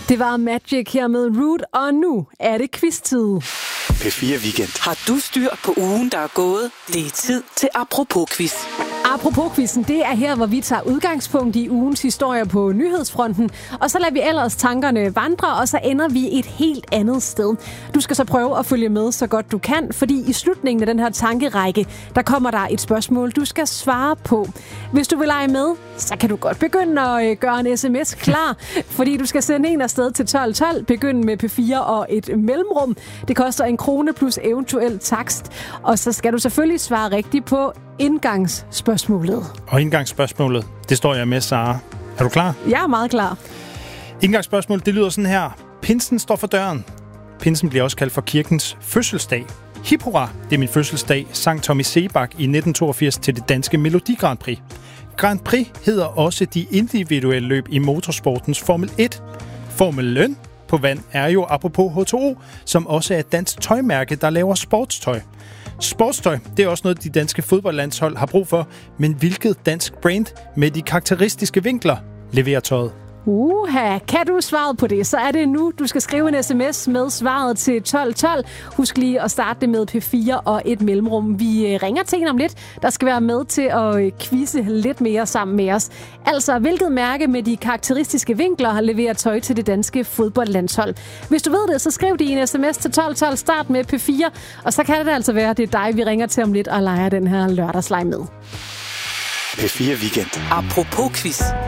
Det var Magic her med Root, og nu er det quiz-tid. P4 Weekend. Har du styr på ugen, der er gået? Det er tid til Apropos-quiz. Apropos-quizzen, det er her, hvor vi tager udgangspunkt i ugens historier på nyhedsfronten, og så lader vi ellers tankerne vandre, og så ender vi et helt andet sted. Du skal så prøve at følge med så godt du kan, fordi i slutningen af den her tankerække, der kommer der et spørgsmål, du skal svare på. Hvis du vil lege med, så kan du godt begynde at gøre en sms klar, fordi du skal sende en afsted til 1212, begynde med P4 og et mellemrum. Det koster 1 krone plus eventuel takst, og så skal du selvfølgelig svare rigtigt på indgangsspørgsmålet. Og indgangsspørgsmålet, det står jeg med, Sara. Er du klar? Jeg er meget klar. Indgangsspørgsmålet, det lyder sådan her. Pinsen står for døren. Pinsen bliver også kaldt for kirkens fødselsdag. Hip hurra, det er min fødselsdag, sang Tommy Sebak i 1982 til det danske Melodi Grand Prix. Grand Prix hedder også de individuelle løb i motorsportens Formel 1. Formel på vand er jo apropos H2O, som også er et dansk tøjmærke, der laver sportstøj. Sportstøj, det er også noget, de danske fodboldlandshold har brug for, men hvilket dansk brand med de karakteristiske vinkler leverer tøjet? Kan du svaret på det, så er det nu. Du skal skrive en sms med svaret til 1212. Husk lige at starte det med P4 og et mellemrum. Vi ringer til en om lidt, der skal være med til at quizze lidt mere sammen med os. Altså, hvilket mærke med de karakteristiske vinkler har leveret tøj til det danske fodboldlandshold? Hvis du ved det, så skriv det i en sms til 1212. Start med P4, og så kan det altså være, at det er dig, vi ringer til om lidt og leger den her lørdagsleg med. P4 Weekend. Apropos quiz.